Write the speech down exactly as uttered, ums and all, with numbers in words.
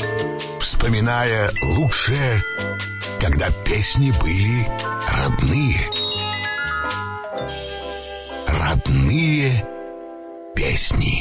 вспоминая лучшее, когда песни были родные. Родные песни.